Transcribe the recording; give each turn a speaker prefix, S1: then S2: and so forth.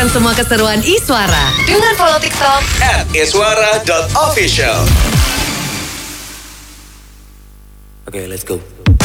S1: Saksikan semua keseruan Iswara dengan follow TikTok
S2: @iswara.official.
S3: Okay, let's go.